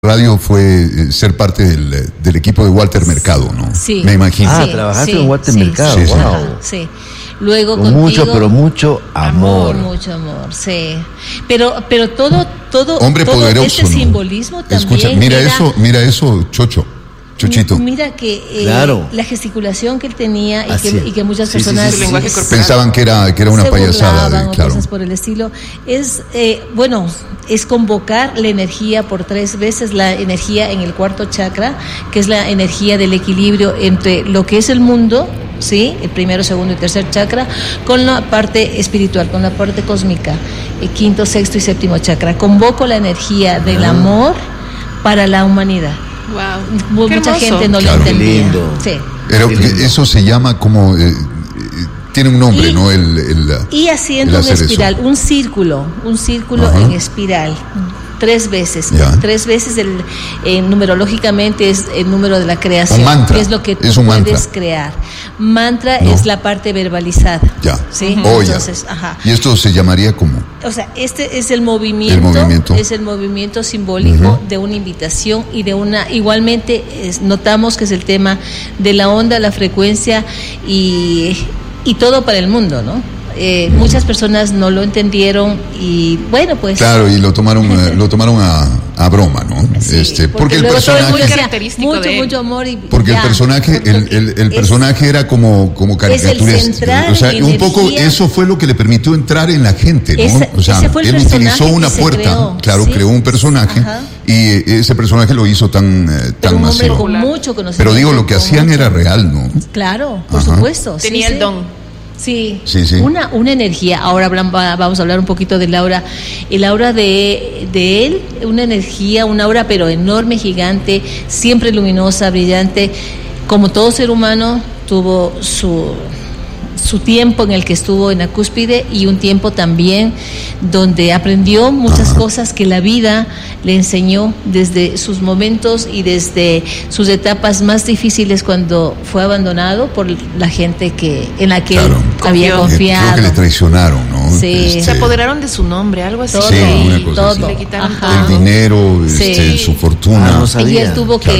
radio fue ser parte del equipo de Walter Mercado, ¿no? Sí. Me imagino. Trabajaste con Walter Mercado, sí, wow. Sí. Luego con contigo, mucho, pero mucho amor. Mucho amor, sí. Pero todo Hombre todo poderoso, este ¿no? simbolismo también. Escucha, mira eso, Chochito. Mira que Claro. la gesticulación que él tenía y que muchas Sí, personas sí, sí. Pensaban que era una se payasada, burlaban o claro. cosas por el estilo. Es es convocar la energía por 3 veces, la energía en el cuarto chakra, que es la energía del equilibrio entre lo que es el mundo, ¿sí? El primero, segundo y tercer chakra, con la parte espiritual, con la parte cósmica, el quinto, sexto y séptimo chakra. Convoco la energía del amor para la humanidad. Wow. Mucha gente no Claro. lo entendía. Lindo. Sí. Pero eso se llama como tiene un nombre, Y- ¿no? Y haciendo el una hacer espiral, un círculo Ajá. en espiral, 3 veces. Ya. 3 veces numerológicamente es el número de la creación. Un mantra. Que es lo que tú Es un puedes mantra. crear. Mantra No. es la parte verbalizada. Ya. ¿Sí? Oh, ya. Entonces, ajá. Y esto se llamaría como O sea, este es el movimiento. El movimiento. Es el movimiento simbólico Ujú. de una invitación y de una. Igualmente, notamos que es el tema de la onda, la frecuencia y todo para el mundo, ¿no? Muchas personas no lo entendieron y bueno, pues. claro, y lo tomaron a broma, ¿no? Sí, Porque el luego todo el mundo personaje decía, característico de él. mucho amor y porque ya, el personaje porque el personaje era como caricaturesco, centrar o sea, en un poco energía. eso fue lo que le permitió entrar en la gente, ¿no? Ese fue el él personaje utilizó que una se puerta, creó, claro, sí. creó un personaje. Ajá. Y ese personaje lo hizo tan pero un hombre masivo. con mucho conocimiento. Pero digo, lo que con hacían mucho- era real, ¿no? Claro, por Ajá. supuesto. Tenía sí, el sí. don. Sí, Sí, sí. Una energía. Ahora vamos a hablar un poquito del aura. El aura de él, una energía, una aura pero enorme, gigante, siempre luminosa, brillante. Como todo ser humano, tuvo su tiempo en el que estuvo en la cúspide y un tiempo también donde aprendió muchas Ajá. cosas que la vida le enseñó desde sus momentos y desde sus etapas más difíciles cuando fue abandonado por la gente en la que Claro. él había Confió. confiado. Creo que le traicionaron, ¿no? Sí. Se apoderaron de su nombre, algo así. Todo, Sí, una cosa todo. así. Le quitaron Ajá. El dinero, Sí. su fortuna. no sabía. Y él tuvo Claro.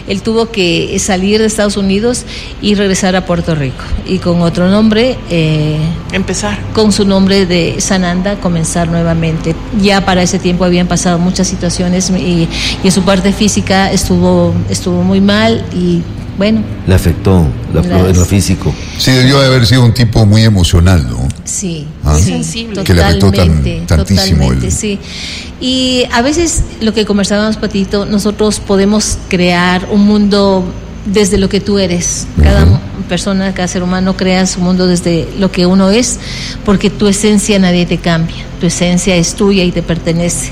que salir de Estados Unidos y regresar a Puerto Rico y con otro nombre, Empezar. con su nombre de Sananda, comenzar nuevamente. Ya para ese tiempo habían pasado muchas situaciones y en su parte física estuvo muy mal y bueno, Le afectó en lo físico. Sí, debió de haber sido un tipo muy emocional, ¿no? sí, Ah. sí, sensible. Que le afectó tantísimo totalmente, el- sí. Y a veces lo que conversábamos, Patito, nosotros podemos crear un mundo desde lo que tú eres. Cada persona, cada ser humano crea su mundo desde lo que uno es, porque tu esencia nadie te cambia, tu esencia es tuya y te pertenece.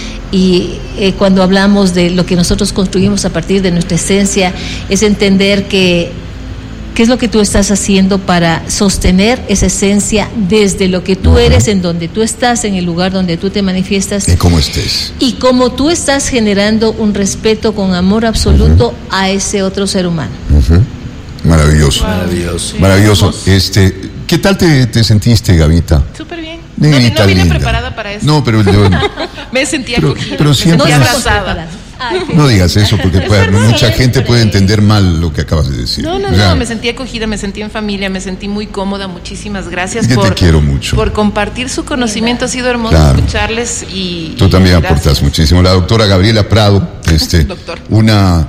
Y cuando hablamos de lo que nosotros construimos a partir de nuestra esencia, es entender qué es lo que tú estás haciendo para sostener esa esencia desde lo que tú eres, en donde tú estás, en el lugar donde tú te manifiestas. Y cómo estés. Y cómo tú estás generando un respeto con amor absoluto a ese otro ser humano. Maravilloso. Maravilloso. Maravilloso. ¿Qué tal te sentiste, Gavita? Súper bien. Negrita no vine linda. preparada para eso. No, pero Me sentía pero- acogida. pero me siempre sentía nos- abrazada. no digas eso porque mucha gente puede entender mal lo que acabas de decir. No, O sea, me sentí acogida, me sentí en familia, me sentí muy cómoda. Muchísimas gracias Yo te quiero mucho. por compartir su conocimiento. Ha sido hermoso Claro. escucharles y Tú también gracias. aportas muchísimo. La doctora Gabriela Prado, Doctor. una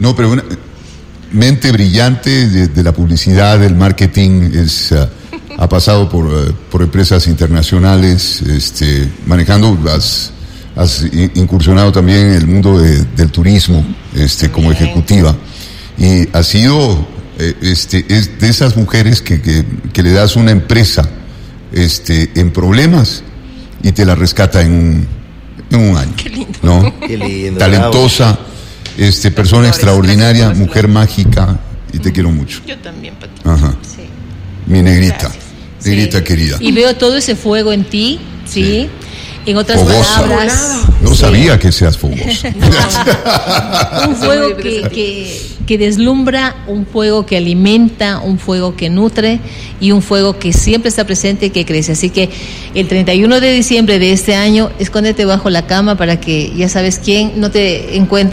mente brillante de la publicidad, del marketing, ha pasado por empresas internacionales, manejando, has incursionado también en el mundo del turismo, como Bien. ejecutiva, y ha sido es de esas mujeres que le das una empresa en problemas y te la rescata en un año. Qué lindo. ¿No? Qué lindo. Talentosa, persona Flores, extraordinaria, gracias por mujer mágica, y te quiero mucho. Yo también, Pati. Ajá. Sí. Mi negrita, Gracias. negrita Sí. querida. Y veo todo ese fuego en ti, ¿sí? En otras fogosa. palabras, No sabía que seas fogosa. Un fuego que deslumbra, un fuego que alimenta, un fuego que nutre y un fuego que siempre está presente y que crece. Así que el 31 de diciembre de este año, escóndete bajo la cama para que ya sabes quién no te encuentre